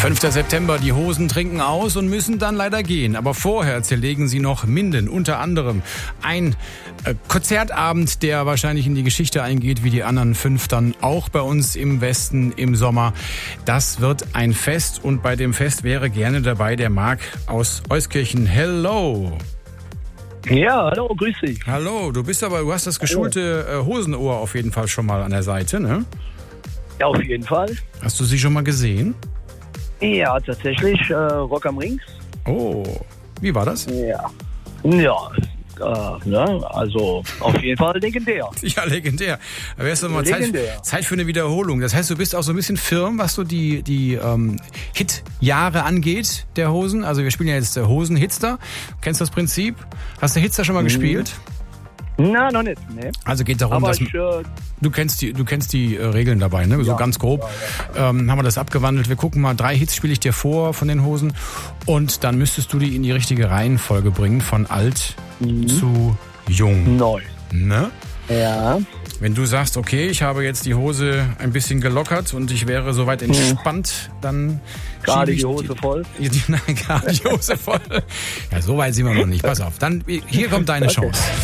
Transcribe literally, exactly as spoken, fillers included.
fünfter September, die Hosen trinken aus und müssen dann leider gehen. Aber vorher zerlegen sie noch Minden. Unter anderem ein äh, Konzertabend, der wahrscheinlich in die Geschichte eingeht, wie die anderen fünf dann auch bei uns im Westen im Sommer. Das wird ein Fest und bei dem Fest wäre gerne dabei der Marc aus Euskirchen. Hello! Ja, hallo, grüß dich. Hallo, du bist aber, du hast das geschulte äh, Hosenohr auf jeden Fall schon mal an der Seite, ne? Ja, auf jeden Fall. Hast du sie schon mal gesehen? Ja, tatsächlich, äh, Rock am Ring. Oh, wie war das? Ja. Ja, äh, ne, also auf jeden Fall legendär. Ja, legendär. Aber erst mal Zeit, Zeit für eine Wiederholung. Das heißt, du bist auch so ein bisschen firm, was so die, die ähm, Hit-Jahre angeht der Hosen. Also wir spielen ja jetzt Hosen-Hitster. Kennst du das Prinzip? Hast du Hitster schon mal mhm. gespielt? Na, noch nicht, ne. Also geht darum, Aber dass ich, äh, du kennst die, du kennst die äh, Regeln dabei, ne? So ja, ganz grob ja, ja. Ähm, haben wir das abgewandelt. Wir gucken mal, drei Hits spiele ich dir vor von den Hosen und dann müsstest du die in die richtige Reihenfolge bringen, von alt mhm. zu jung. Neu. Ne? Ja. Wenn du sagst, okay, ich habe jetzt die Hose ein bisschen gelockert und ich wäre soweit entspannt, dann gerade die Hose die, voll. Die, nein, gerade die Hose voll. Ja, so weit sind wir noch nicht. Pass auf. Dann hier kommt deine okay. Chance.